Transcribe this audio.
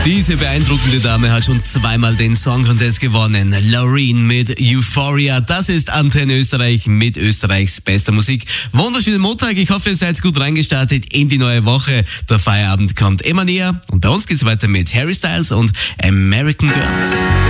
Diese beeindruckende Dame hat schon zweimal den Song Contest gewonnen. Loreen mit Euphoria. Das ist Antenne Österreich mit Österreichs bester Musik. Wunderschönen Montag. Ich hoffe, ihr seid gut reingestartet in die neue Woche. Der Feierabend kommt immer näher. Und bei uns geht's weiter mit Harry Styles und American Girls.